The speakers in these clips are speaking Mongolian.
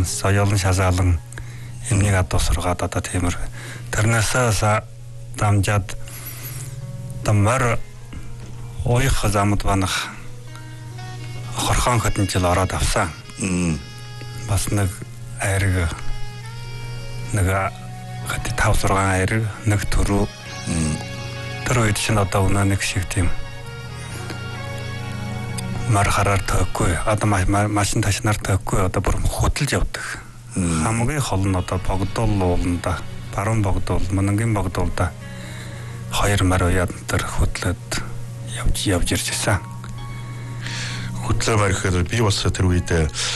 соёлын шазаалan энийг адуусаргаад одоо тиймэр тэрнээс дамжаад тамар оих замд банах хорхон хөтөнчл ороод авсан. Бас нэг айраг нэг хат 5-6 айраг нэг төрөө тэр үед чинь одоо өнөө нэг шиг тийм мар хараар төггүй одоо машин ташнаар төггүй одоо бүр хөдөлж явдаг. Хамгийн хол нь одоо богдол ууланда баруун богдол Манангийн богдолда 2 мар уяад тэр хөдлөд явж иржсэн. Хөдлөмөр гэхээр би бас тэр үед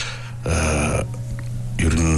ер нь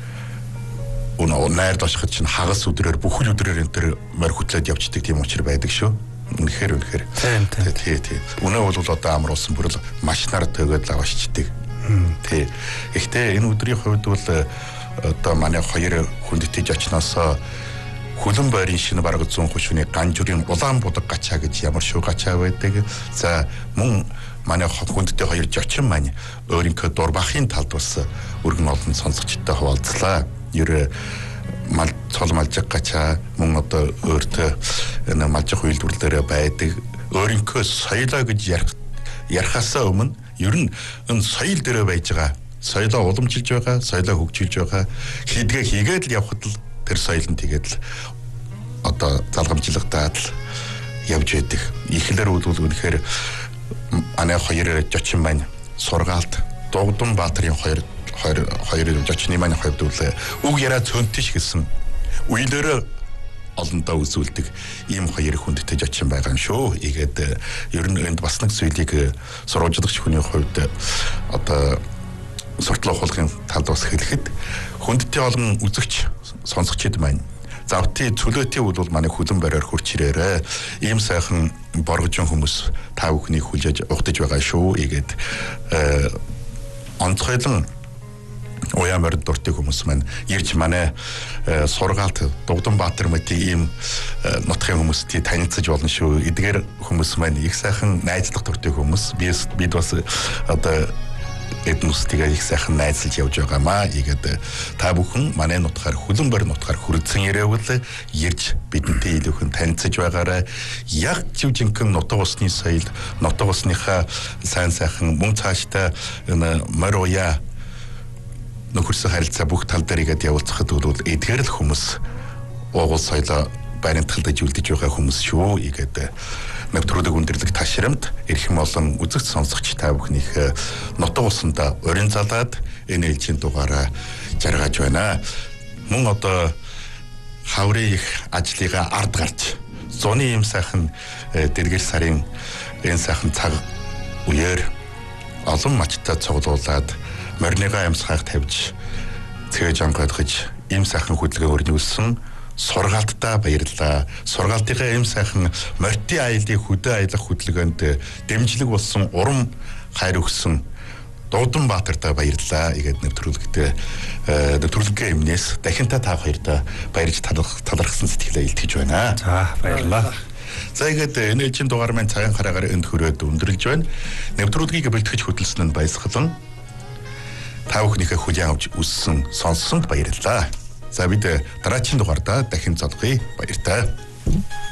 найрд очиход чинь хагас өдрөөр бүхэл өдрөөр энэ тэр морь хөдлөд явждаг тийм учир байдаг шүү. Үнэхээр. Тий. Өнөө бол одоо амруулсан бүр л машинаар төгөөд лавшчдаг. Тий. Гэхдээ энэ өдрийн хувьд бол одоо манай 2 хүндэтгэж очноос хөлөн байрын шинэ бараг 130 хүний ганжурын улаан будаг гачаа гэж ямар шүү гачаа байдаг. За мөн манай хүндтэй 2 жочин маань өөрийнхөө дурбахын талд бас өргөн олон сонсогчтой хуваалцлаа. Ер мал цол малжиг гачаа мөн одоо өөртөө энэ малжих үйлдвэрлэлээр байдаг. Өөрийнхөө соёлоо гэж ярихаасаа өмнө ер нь энэ соёл дээр байж байгаа, соёлоо уламжилж байгаа, соёлоо хөгжүүлж байгаа хийдгээ хийгээд л явхад л тэр соёл нь тэгээд л одоо залгамжлагтаад л явж байдаг. Ихлээр үл үнэхээр манай 2 жочин маань сургаалт Дугдун Баатарын 2 жочны маань хувьд үг яриа цөнтөш гэсэн үеэлэрээ олондоо үзүүлдэг ийм 2 хүндтэй жочин байгаа юм шүү. Ийгээд ер нь энд бас нэг зүйлийг сурвалжлагч хүний хувьд одоо суртлаа ухуулгын талд бас хэлэхэд хүндтэй олон үзэгч сонсогчид маань завтын цөлөөтэй бол манай хөлөн бариар хурч ирээрээ ийм сайхан боргожин хүмүүс та бүхнийг хүлээж угтаж байгаа шүү. Ийгээд онцгойлон уяамар дуртай хүмүүс маань ирж манай сургаалт Дугдун Баатар мэтийн ийм нутгийн хүмүүстэй танилцаж болно шүү. Эдгээр хүмүүс маань их сайхан найзлах дуртай хүмүүс. Бид бас одоо эднүстигээ их сайхан найзлж явж байгаамаа. Ийгээд та бүхэн манай нутгаар хөлөн бор нутгаар хүрдсэн ирээвэл ирж бидэнтэй илүүхэн танилцаж байгаарай. Яг жинхэнэ нутаг усны соёл, нутаг усныхаа сайн сайхан мөн цаашдаа морь уяа нөхөрсөн харилцаа бүх тал дээр игээд явуулцахад бол эдгээр л хүмүүс уугуул соёлоо баримтгалдаж үлдэж байгаа хүмүүс шүү. Ийгээд нэвтрүүлэг өндөрлөг ташрамт эрхэм олон үзэгч сонсогч та бүхнийх нутаг усанда урин залаад энэ ээлжийн дугаараа жаргаж байна. Мөн одоо хаврын их ажлыгаа ард гарч зуны юм сайхан дэргэл сарын энэ сайхан цаг үеэр олон мачтай цуглуулад морьныгаа амьсгаах тавьж цээж онгойлгож ийм сайхан хөдөлгөөн өрнүүлсэн сургаалтаа баярлалаа. Сургаалтынхаа ийм сайхан морьтын аяллыг хөдөө аялах хөдөлгөөнд дэмжлэг болсон урам хайр өгсөн Дугдун Баатартаа баярлалаа. Ийгээд нэвтрүүлгийн өмнөөс дахин та хоёртаа баярж талархсан сэтгэлээ илтгэж байна. За баярлалаа. За ийгээд энэ ээлжийн дугаар маань цагаан хараагаар энд хүрээд өндөрлөж байна. Нэвтрүүлгийг бэлтгэж хөтлсөн нь баясгалан. Та бүхнийхээ хүлээн авч үзсэн, сонссонд баярлалаа. За бид дараагийн дугаардаа дахин золгоё. Баяртай.